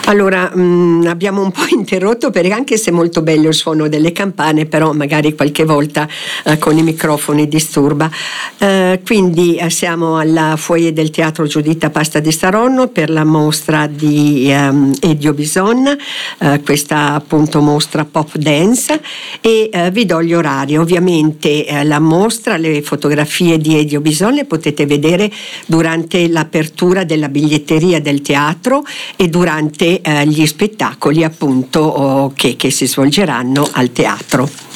Allora, abbiamo un po' interrotto perché, anche se è molto bello il suono delle campane, però magari qualche volta con i microfoni disturba. Quindi siamo alla foyer del Teatro Giuditta Pasta di Saronno per la mostra di Edio Bison, questa appunto mostra pop dance, e vi do gli orari. Ovviamente la mostra, le fotografie di Edio Bison le potete vedere durante l'apertura della biglietteria del teatro e durante gli spettacoli appunto che si svolgeranno al teatro.